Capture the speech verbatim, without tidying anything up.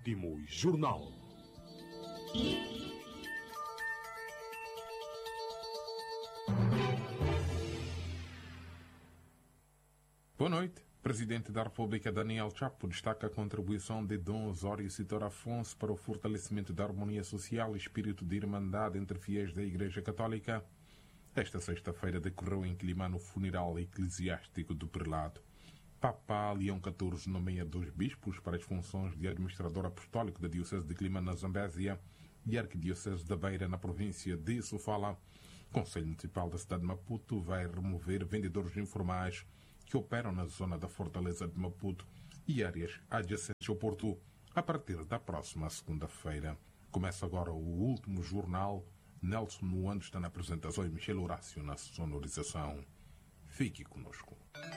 Último Jornal. Boa noite. Presidente da República Daniel Chapo destaca a contribuição de Dom Osório Citor Afonso para o fortalecimento da harmonia social e espírito de irmandade entre fiéis da Igreja Católica. Esta sexta-feira decorreu em Quelimane o funeral eclesiástico do prelado. Papa Leão catorze nomeia dois bispos para as funções de administrador apostólico da Diocese de Quelimane, na Zambésia, e Arquidiocese da Beira, na província de Sofala. O Conselho Municipal da cidade de Maputo vai remover vendedores informais que operam na zona da Fortaleza de Maputo e áreas adjacentes ao Porto a partir da próxima segunda-feira. Começa agora o último jornal. Nelson Moando está na apresentação e Michel Horácio na sonorização. Fique conosco.